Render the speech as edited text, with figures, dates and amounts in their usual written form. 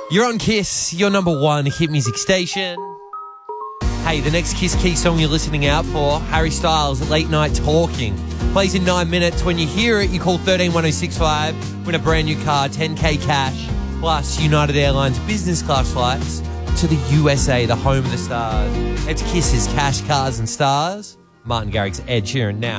You're on Kiss, your number one hit music station. Hey, the next Kiss Key song you're listening out for, Harry Styles, Late Night Talking. Plays in 9 minutes. When you hear it, you call 131065, win a brand new car, 10K cash, plus United Airlines business class flights to the USA, the home of the stars. It's Kiss's Cash, Cars and Stars. Martin Garrix's Ed Sheeran now.